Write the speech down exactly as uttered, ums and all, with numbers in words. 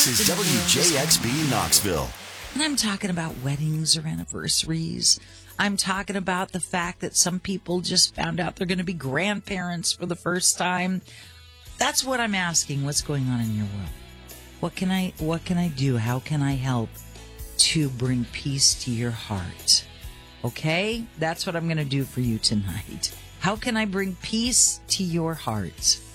This is W J X B Knoxville. And I'm talking about weddings or anniversaries. I'm talking about the fact that some people just found out they're going to be grandparents for the first time. That's what I'm asking. What's going on in your world? What can I, what can I do? How can I help to bring peace to your heart? Okay? That's what I'm going to do for you tonight. How can I bring peace to your heart?